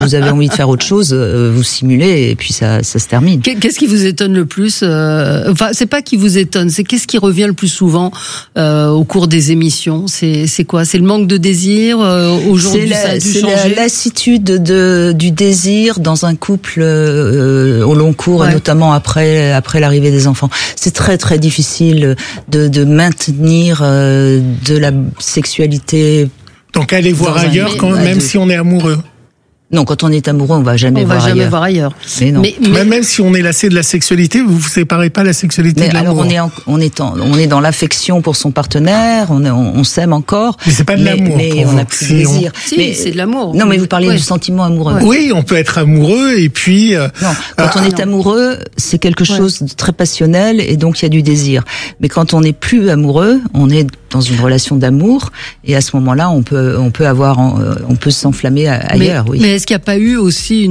Vous avez envie de faire autre chose, vous simulez et puis ça se termine. Qu'est-ce qui vous étonne le plus Enfin, c'est pas qui vous étonne, c'est qu'est-ce qui revient le plus souvent au cours des émissions. C'est quoi? C'est le manque de désir. Aujourd'hui, ça a dû changer. C'est la lassitude du désir dans un couple au long cours, et notamment après l'arrivée des enfants. C'est très très difficile de maintenir de la sexualité. Donc aller voir ailleurs même si on est amoureux. Non, quand on est amoureux, on va jamais voir ailleurs. Mais non. Même si on est lassé de la sexualité, vous séparez pas la sexualité de l'amour. Alors on est dans l'affection pour son partenaire, on s'aime encore. Mais c'est pas de l'amour. Mais on n'a plus de désir. Si, c'est de l'amour. Non, mais vous parlez du sentiment amoureux. Oui, on peut être amoureux et puis. Non, quand on est amoureux, c'est quelque chose de très passionnel et donc il y a du désir. Mais quand on n'est plus amoureux, on est dans une relation d'amour et à ce moment-là, on peut s'enflammer ailleurs. Mais est-ce qu'il n'y a pas eu aussi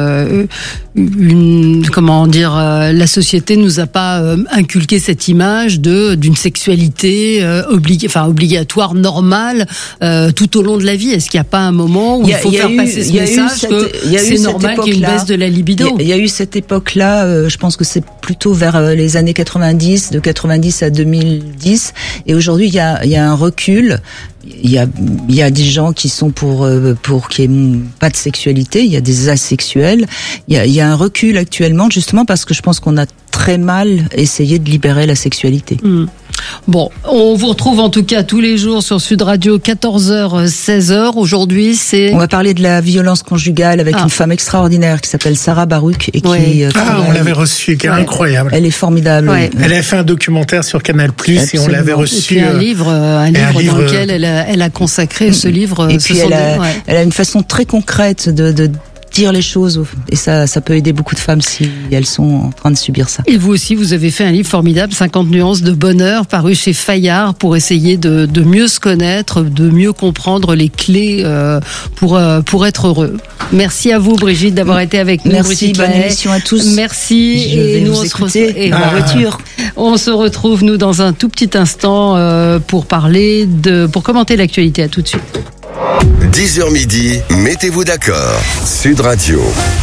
comment dire, la société nous a pas inculqué cette image d'une sexualité obligatoire, normale tout au long de la vie? Est-ce qu'il n'y a pas un moment où il faut faire passer ce message que c'est normal qu'il y ait une baisse de la libido? Il y a eu cette époque-là, je pense que c'est plutôt vers les années 90, de 90 à 2010, et aujourd'hui il y a un recul. Il y a des gens qui sont pour qu'il n'y ait pas de sexualité, il y a des asexuels. Il y a un recul actuellement, justement parce que je pense qu'on a très mal essayé de libérer la sexualité. Bon, on vous retrouve en tout cas tous les jours sur Sud Radio, 14h, 16h. Aujourd'hui, on va parler de la violence conjugale avec une femme extraordinaire qui s'appelle Sarah Baruch et qui... on l'avait reçue, qui est incroyable. Elle est formidable. Ouais. Elle a fait un documentaire sur Canal+, et on l'avait reçue. Et un livre dans lequel elle a consacré ce livre. Et puis elle a une façon très concrète de dire les choses et ça peut aider beaucoup de femmes si elles sont en train de subir ça. Et vous aussi, vous avez fait un livre formidable, 50 nuances de bonheur, paru chez Fayard, pour essayer de mieux se connaître, de mieux comprendre les clés pour être heureux. Merci à vous, Brigitte, d'avoir été avec nous. Merci, bonne émission à tous. Merci. Et nous on se retrouve en voiture. On se retrouve nous dans un tout petit instant pour commenter l'actualité. À tout de suite. 10h midi, mettez-vous d'accord. Sud Radio.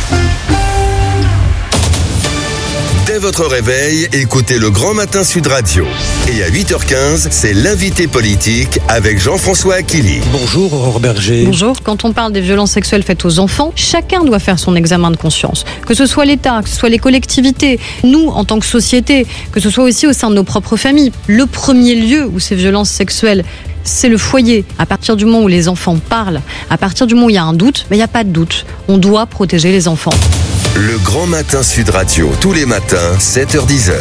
Dès votre réveil, écoutez le Grand Matin Sud Radio. Et à 8h15, c'est l'invité politique avec Jean-François Aquili. Bonjour Aurore Berger. Bonjour. Quand on parle des violences sexuelles faites aux enfants, chacun doit faire son examen de conscience. Que ce soit l'État, que ce soit les collectivités, nous en tant que société, que ce soit aussi au sein de nos propres familles. Le premier lieu où ces violences sexuelles, c'est le foyer. À partir du moment où les enfants parlent, à partir du moment où il y a un doute, il n'y a pas de doute. On doit protéger les enfants. Le Grand Matin Sud Radio, tous les matins, 7h-10h.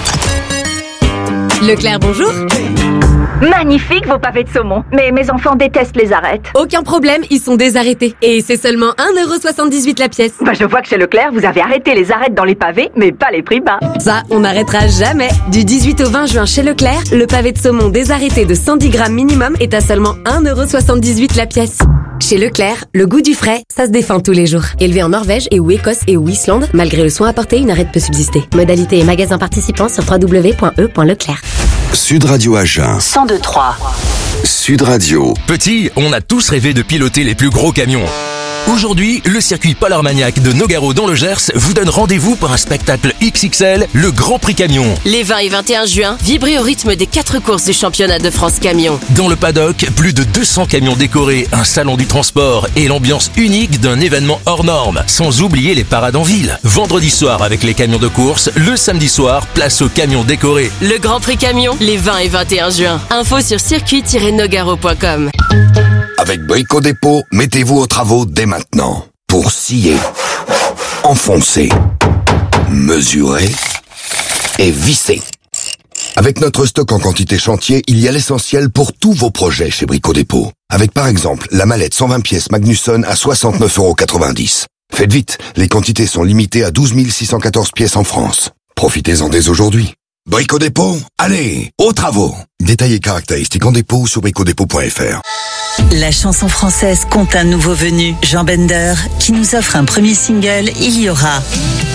Leclerc, bonjour. Magnifique vos pavés de saumon. Mais mes enfants détestent les arêtes. Aucun problème, ils sont désarrêtés. Et c'est seulement 1,78€ la pièce. Je vois que chez Leclerc, vous avez arrêté les arêtes dans les pavés, mais pas les prix bas. Ça, on n'arrêtera jamais. Du 18 au 20 juin chez Leclerc, le pavé de saumon désarrêté de 110 grammes minimum est à seulement 1,78€ la pièce. Chez Leclerc, le goût du frais, ça se défend tous les jours. Élevé en Norvège et ou Écosse et ou Islande, malgré le soin apporté, une arête peut subsister. Modalité et magasins participants sur www.e.leclerc. Sud Radio Agen. 102.3. Sud Radio. Petit, on a tous rêvé de piloter les plus gros camions. Aujourd'hui, le circuit Paul Armagnac de Nogaro dans le Gers vous donne rendez-vous pour un spectacle XXL, le Grand Prix Camion. Les 20 et 21 juin, vibrez au rythme des 4 courses du championnat de France Camion. Dans le paddock, plus de 200 camions décorés, un salon du transport et l'ambiance unique d'un événement hors norme. Sans oublier les parades en ville. Vendredi soir avec les camions de course, le samedi soir, place aux camions décorés. Le Grand Prix Camion, les 20 et 21 juin. Info sur circuit-nogaro.com. Avec Brico Dépôt, mettez-vous aux travaux dès maintenant. Pour scier, enfoncer, mesurer et visser. Avec notre stock en quantité chantier, il y a l'essentiel pour tous vos projets chez Brico Dépôt. Avec par exemple la mallette 120 pièces Magnusson à 69,90 €. Faites vite, les quantités sont limitées à 12 614 pièces en France. Profitez-en dès aujourd'hui. Brico Dépôt, allez, aux travaux. Détails et caractéristiques en dépôt ou sur bricodépôt.fr. La chanson française compte un nouveau venu, Jean Bender, qui nous offre un premier single, Il y aura.